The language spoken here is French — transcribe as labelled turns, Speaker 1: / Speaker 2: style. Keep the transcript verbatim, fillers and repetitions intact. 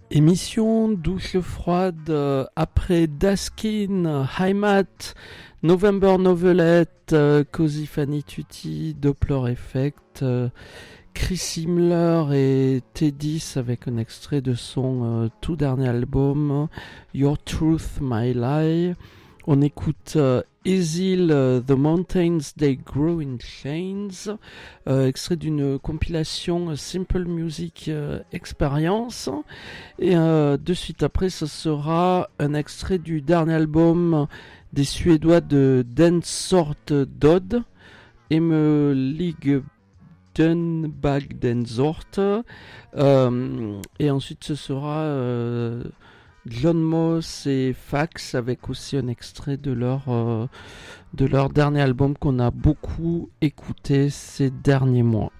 Speaker 1: Émission douce froide euh, après Daskin, Heimat, November Novelette, euh, Cozy Fanny Tutti, Doppler Effect, euh, Chris Himmler et Teddy's avec un extrait de son euh, tout dernier album Your Truth, My Lie. On écoute euh, Ezil, uh, The Mountains They Grow in Chains, euh, extrait d'une compilation Simple Music euh, Experience. Et euh, de suite après, ce sera un extrait du dernier album des Suédois de Densort Dodd, Emelig Dunbag Densort. Euh, et ensuite, ce sera euh, John Moss et Fax avec aussi un extrait de leur, euh, de leur dernier album qu'on a beaucoup écouté ces derniers mois.